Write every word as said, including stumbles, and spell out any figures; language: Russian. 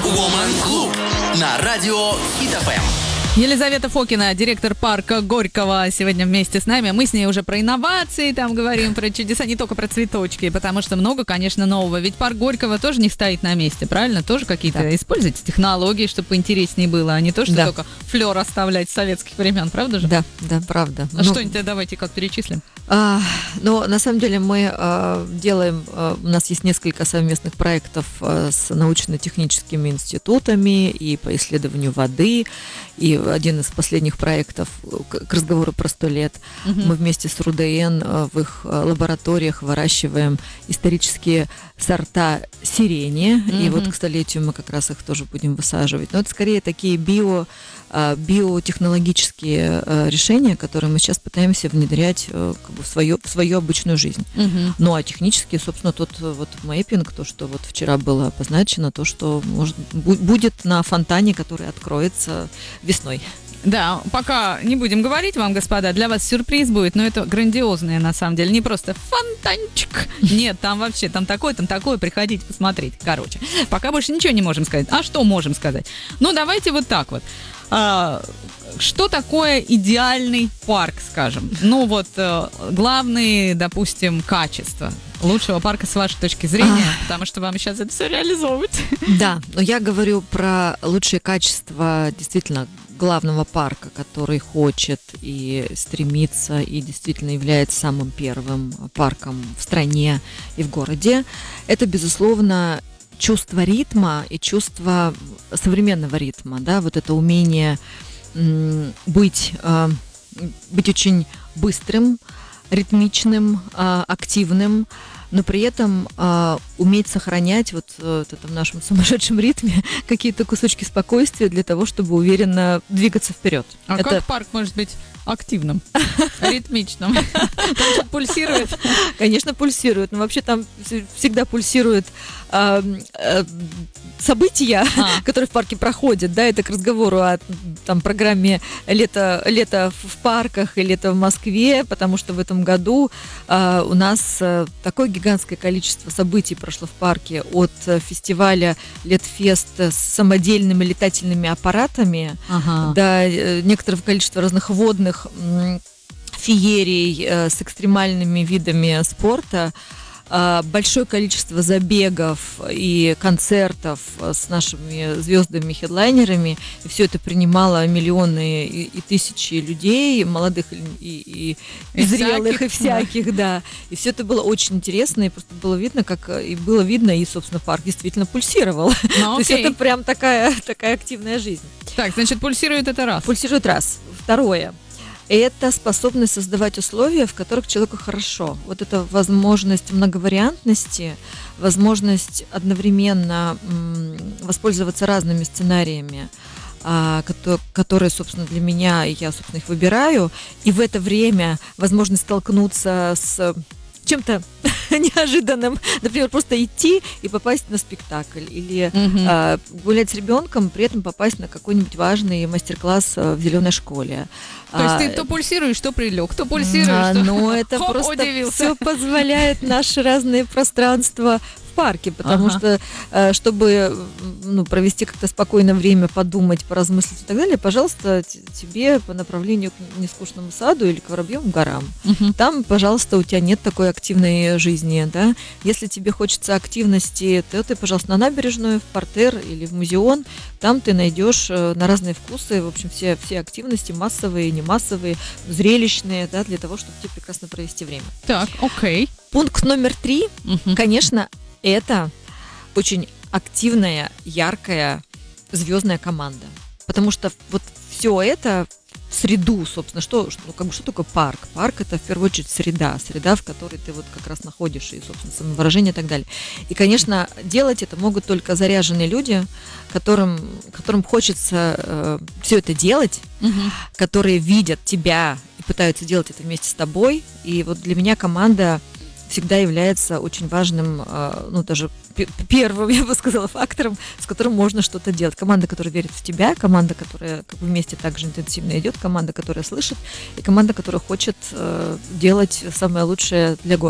Woman Club на радио Hit эф эм. Елизавета Фокина, директор парка Горького, сегодня вместе с нами. Мы с ней уже про инновации, там говорим про чудеса, не только про цветочки, потому что много, конечно, нового. Ведь парк Горького тоже не стоит на месте, правильно? Тоже какие-то Да. используете технологии, чтобы поинтереснее было, а не то, что Да. только флёр оставлять с советских времен, правда же? Да, да, правда. А Ну, что-нибудь давайте как перечислим. а, но на самом деле мы а, делаем, а, у нас есть несколько совместных проектов а, с научно-техническими институтами и по исследованию воды, и один из последних проектов к, к разговору про сто лет. Мгм. Мы вместе с РУДН а, в их а, лабораториях выращиваем исторические сорта сирени, и Мгм. вот к столетию мы как раз их тоже будем высаживать. Но это скорее такие био, а, биотехнологические а, решения, которые мы сейчас пытаемся внедрять а, как бы в свою, в свою обычную жизнь. Мгм. Ну а технически, собственно, тот э, вот мэппинг, то, что вот вчера было обозначено, то, что может, бу- будет на фонтане, который откроется весной. Да, пока не будем говорить вам, господа, для вас сюрприз будет, но это грандиозное на самом деле, не просто фонтанчик. Нет, там вообще, там такое, там такое, приходите посмотреть. Короче, пока больше ничего не можем сказать. А что можем сказать? Ну, давайте вот так вот. А, что такое идеальный парк, скажем? Ну, вот э, главные, допустим, качества лучшего парка с вашей точки зрения, А. потому что вам сейчас это все реализовывать. Да, но я говорю про лучшие качества действительно главного парка, который хочет и стремится, и действительно является самым первым парком в стране и в городе. Это, безусловно, чувство ритма и чувство современного ритма, да, вот это умение м, быть, а, быть очень быстрым, ритмичным, а, активным, но при этом а, уметь сохранять вот, э, вот это в нашем сумасшедшем ритме какие-то кусочки спокойствия для того, чтобы уверенно двигаться вперед. А это как парк может быть активным, ритмичным? Там что-то пульсирует? Конечно, пульсирует, но вообще там вс- всегда пульсирует а, а, события, А. которые в парке проходят, да, это к разговору о там, программе «Лето, лето в парках» и «Лето в Москве», потому что в этом году а, у нас а, такое гигантское количество событий прошло в парке, от а, фестиваля «Летфест» с самодельными летательными аппаратами Ага. до э, некоторого количества разных водных м, феерий э, с экстремальными видами спорта, а, большое количество забегов и концертов э, с нашими звездами-хедлайнерами. И все это принимало миллионы и, и тысячи людей, молодых и, и, и И зрелых, всяких, и всяких, да. И все это было очень интересно, и просто было видно, как э, и было видно, и, собственно, парк действительно пульсировал. Ну, То есть окей. это прям такая, такая активная жизнь. Так, значит, пульсирует это раз. Пульсирует раз. Второе. Это способность создавать условия, в которых человеку хорошо. Вот это возможность многовариантности, возможность одновременно м, воспользоваться разными сценариями, а, кото- которые, собственно, для меня, и я, собственно, их выбираю, и в это время возможность столкнуться с чем-то неожиданным, например, просто идти и попасть на спектакль, или Мгм. а, гулять с ребенком, при этом попасть на какой-нибудь важный мастер-класс а, в зеленой школе. То есть А, ты то пульсируешь, то прилег, то пульсируешь, а, то... ну, это Хоп, просто удивился. все позволяет наши разные пространства в парке, потому Ага. что, э, чтобы ну, провести как-то спокойное время, подумать, поразмыслить и так далее, пожалуйста, т- тебе по направлению к нескучному саду или к Воробьевым горам. Мгм. Там, пожалуйста, у тебя нет такой активной жизни, да. Если тебе хочется активности, то ты, пожалуйста, на набережную, в партер или в музеон. Там ты найдешь э, на разные вкусы, в общем, все, все активности, массовые, немассовые, зрелищные, да, для того, чтобы тебе прекрасно провести время. Так, окей. Пункт номер три, Мгм. конечно, это очень активная, яркая, звездная команда. Потому что вот все это в среду, собственно, что, что, ну, как бы, что такое парк? Парк — это в первую очередь среда, среда, в которой ты вот как раз находишься, и, собственно, самовыражение и так далее. И, конечно, делать это могут только заряженные люди, которым, которым хочется э, все это делать, Мгм. которые видят тебя и пытаются делать это вместе с тобой. И вот для меня команда всегда является очень важным, э, ну, даже пе- первым, я бы сказала, фактором, с которым можно что-то делать. Команда, которая верит в тебя, команда, которая как бы вместе также интенсивно идет, команда, которая слышит, и команда, которая хочет э, делать самое лучшее для города.